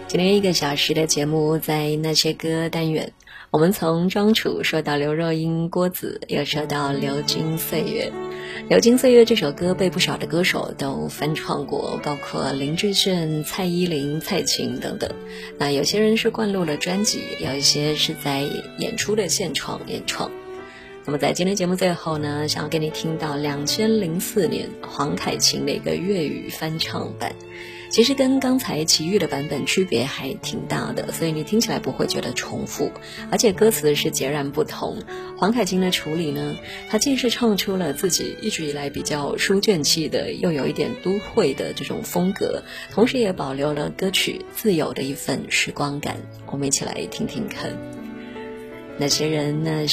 今天1个小时的节目，在那些歌单元，我们从庄楚说到刘若英、郭子，又说到流金岁月。流金岁月这首歌被不少的歌手都翻唱过，包括林志炫、蔡依林、蔡琴等等。那有些人是灌录了专辑，有一些是在演出的现场演唱。那么在今天节目最后呢，想要给你听到2004年黄凯芹的一个粤语翻唱版，其实跟刚才齐豫的版本区别还挺大的，所以你听起来不会觉得重复，而且歌词是截然不同。黄凯芹的处理呢，他既是唱出了自己一直以来比较书卷气的，又有一点都会的这种风格，同时也保留了歌曲自有的一份时光感。我们一起来听听看。那些人呢